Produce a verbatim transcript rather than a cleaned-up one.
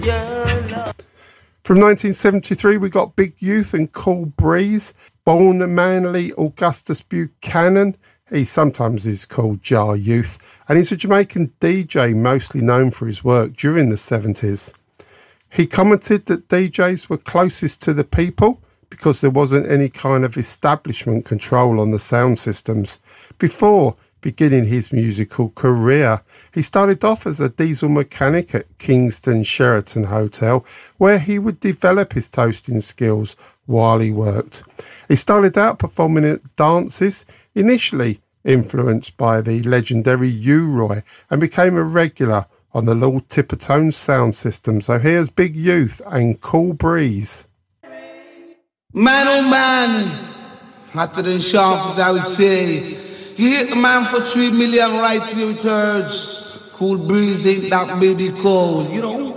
From nineteen seventy-three, we got Big Youth and Cool Breeze. Born in Manly, Augustus Buchanan. He sometimes is called Jar Youth, and he's a Jamaican D J mostly known for his work during the seventies. He commented that D Js were closest to the people because there wasn't any kind of establishment control on the sound systems. Before beginning his musical career, he started off as a diesel mechanic at Kingston Sheraton Hotel, where he would develop his toasting skills while he worked. He started out performing at dances, initially influenced by the legendary U-Roy, and became a regular on the Lord Tippertone sound system. So here's Big Youth and Cool Breeze. Man, oh man, hotter than sharp, as I would say. You hit the man for three million right two thirds. Cool Breeze ain't that baby cold, you know.